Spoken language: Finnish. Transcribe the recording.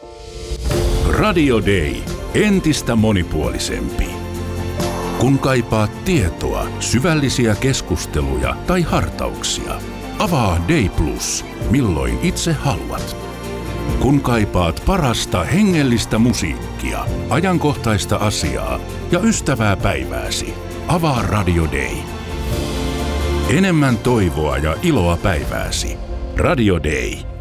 Radio Day. Entistä monipuolisempi. Kun kaipaat tietoa, syvällisiä keskusteluja tai hartauksia, avaa Day Plus, milloin itse haluat. Kun kaipaat parasta hengellistä musiikkia, ajankohtaista asiaa ja ystävää päivääsi, avaa Radio Day. Enemmän toivoa ja iloa päivääsi. Radio Day.